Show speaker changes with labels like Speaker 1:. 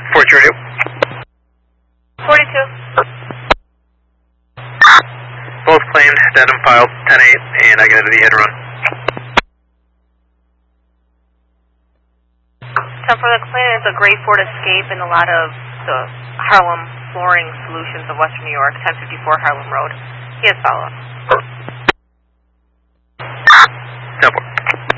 Speaker 1: Fort Radio.
Speaker 2: 42.
Speaker 1: Both claimed, datum filed 10-8, and I got the head run.
Speaker 2: So for the claim, it's a grade Ford Escape in a lot of the Harlem Flooring Solutions of Western New York, 1054 Harlem Road. He has follow-up.